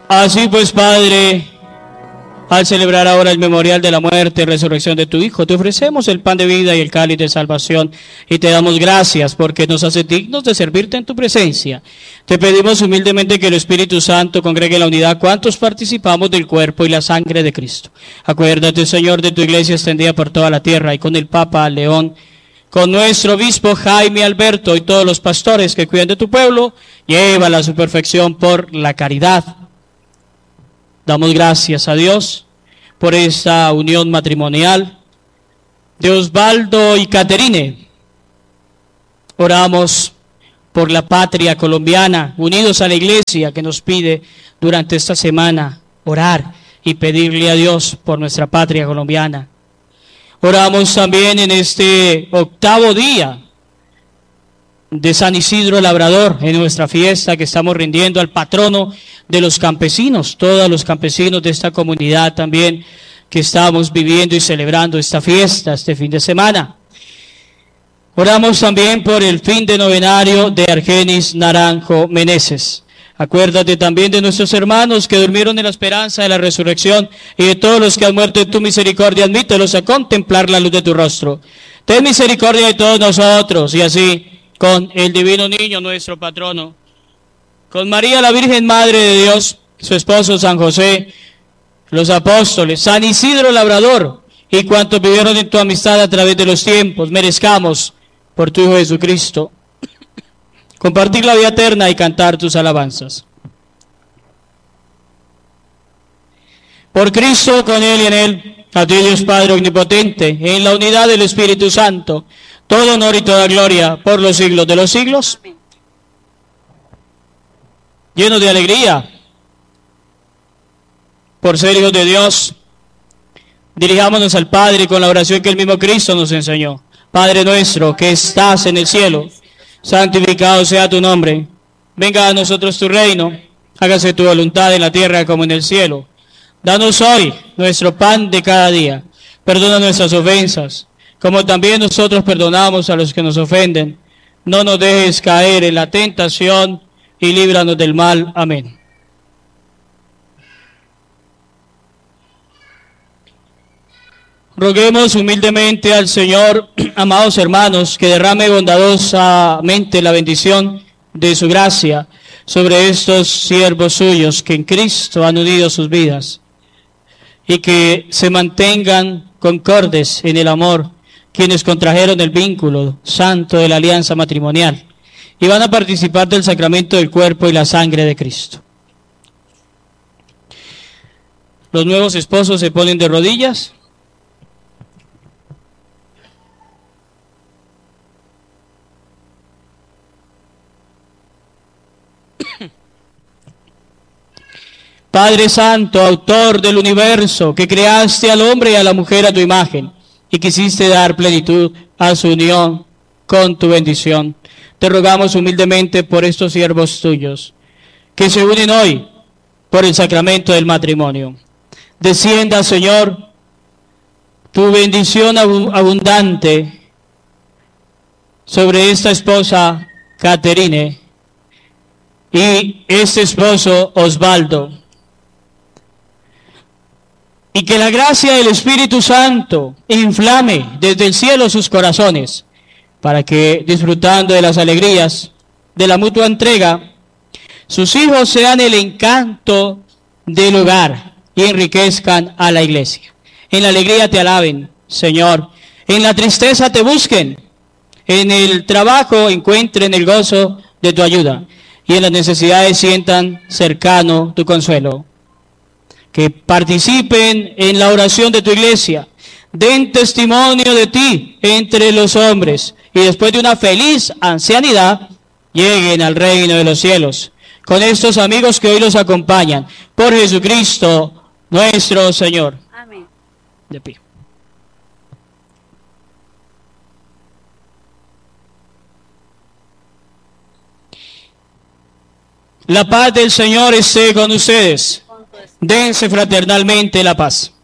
Así pues, Padre, al celebrar ahora el memorial de la muerte y resurrección de tu Hijo, te ofrecemos el pan de vida y el cáliz de salvación, y te damos gracias porque nos hace dignos de servirte en tu presencia. Te pedimos humildemente que el Espíritu Santo congregue en la unidad cuantos participamos del cuerpo y la sangre de Cristo. Acuérdate, Señor, de tu iglesia extendida por toda la tierra, y con el Papa León, con nuestro obispo Jaime Alberto y todos los pastores que cuidan de tu pueblo, llévala a su perfección por la caridad. Damos gracias a Dios por esta unión matrimonial de Osvaldo y Caterine. Oramos por la patria colombiana, unidos a la iglesia que nos pide durante esta semana orar y pedirle a Dios por nuestra patria colombiana. Oramos también en este octavo día de San Isidro Labrador, en nuestra fiesta que estamos rindiendo al patrono de los campesinos, todos los campesinos de esta comunidad también que estamos viviendo y celebrando esta fiesta este fin de semana. Oramos también por el fin de novenario de Argenis Naranjo Meneses. Acuérdate también de nuestros hermanos que durmieron en la esperanza de la resurrección, y de todos los que han muerto en tu misericordia, admítelos a contemplar la luz de tu rostro. Ten misericordia de todos nosotros, y así, con el divino niño, nuestro patrono, con María la Virgen Madre de Dios, su esposo San José, los apóstoles, San Isidro Labrador, y cuantos vivieron en tu amistad a través de los tiempos, merezcamos, por tu Hijo Jesucristo, compartir la vida eterna y cantar tus alabanzas. Por Cristo, con Él y en Él, a ti Dios Padre Omnipotente, en la unidad del Espíritu Santo, todo honor y toda gloria por los siglos de los siglos. Llenos de alegría por ser hijos de Dios, dirijámonos al Padre con la oración que el mismo Cristo nos enseñó. Padre nuestro que estás en el cielo, santificado sea tu nombre. Venga a nosotros tu reino, hágase tu voluntad en la tierra como en el cielo. Danos hoy nuestro pan de cada día. Perdona nuestras ofensas, como también nosotros perdonamos a los que nos ofenden. No nos dejes caer en la tentación y líbranos del mal. Amén. Roguemos humildemente al Señor, amados hermanos, que derrame bondadosamente la bendición de su gracia sobre estos siervos suyos que en Cristo han unido sus vidas, y que se mantengan concordes en el amor quienes contrajeron el vínculo santo de la alianza matrimonial y van a participar del sacramento del cuerpo y la sangre de Cristo. Los nuevos esposos se ponen de rodillas. Padre Santo, autor del universo, que creaste al hombre y a la mujer a tu imagen, y quisiste dar plenitud a su unión con tu bendición, te rogamos humildemente por estos siervos tuyos, que se unen hoy por el sacramento del matrimonio. Descienda, Señor, tu bendición abundante sobre esta esposa Caterine y este esposo Osvaldo, y que la gracia del Espíritu Santo inflame desde el cielo sus corazones, para que, disfrutando de las alegrías de la mutua entrega, sus hijos sean el encanto del hogar y enriquezcan a la iglesia. En la alegría te alaben, Señor, en la tristeza te busquen, en el trabajo encuentren el gozo de tu ayuda, y en las necesidades sientan cercano tu consuelo. Que participen en la oración de tu iglesia, den testimonio de ti entre los hombres, y después de una feliz ancianidad, lleguen al reino de los cielos, con estos amigos que hoy los acompañan, por Jesucristo nuestro Señor. Amén. De pie. La paz del Señor esté con ustedes. Dense fraternalmente la paz.